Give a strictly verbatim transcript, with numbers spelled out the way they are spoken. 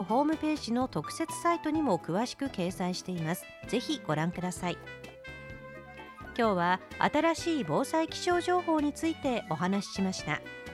ホームページの特設サイトにも詳しく掲載しています。ぜひご覧ください。今日は新しい防災気象情報についてお話ししました。